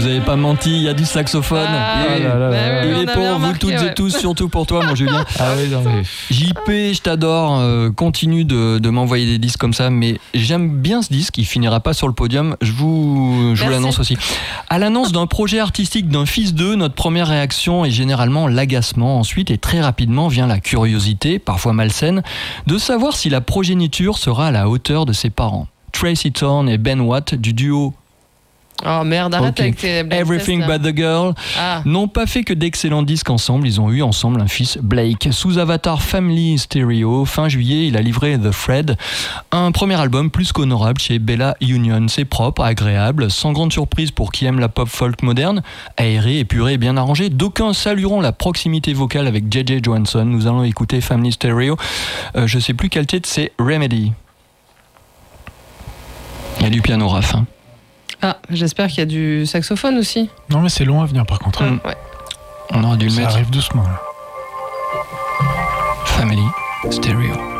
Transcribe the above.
vous avez pas menti, il y a du saxophone. Il est pour vous toutes et tous, surtout pour toi, mon Julien. JP, je t'adore. Continue de m'envoyer des disques comme ça, mais j'aime bien ce disque. Il finira pas sur le podium. Je vous l'annonce aussi. À l'annonce d'un projet artistique d'un fils d'eux, notre première réaction est généralement l'agacement. Ensuite, et très rapidement, vient la curiosité, parfois malsaine, de savoir si la progéniture sera à la hauteur de ses parents. Tracy Thorn et Ben Watt du duo Oh merde, arrête avec tes Everything But The Girl n'ont pas fait que d'excellents disques ensemble. Ils ont eu ensemble un fils, Blake. Sous Avatar Family Stereo, fin juillet, il a livré The Thread, un premier album plus qu'honorable chez Bella Union. C'est propre, agréable, sans grande surprise pour qui aime la pop folk moderne, aéré, épuré et bien arrangé. D'aucuns salueront la proximité vocale avec J.J. Johansson. Nous allons écouter Family Stereo. Je sais plus quel titre, c'est Remedy. Il y a du piano Raph. Ah, j'espère qu'il y a du saxophone aussi. Non, mais c'est long à venir par contre. Ouais. On aurait dû le mettre. Ça arrive doucement là. Family Stereo.